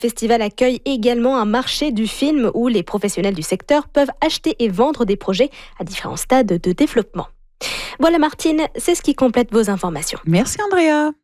festival accueille également un marché du film où les professionnels du secteur peuvent acheter et vendre des projets à différents stades de développement. Voilà Martine, c'est ce qui complète vos informations. Merci Andrea.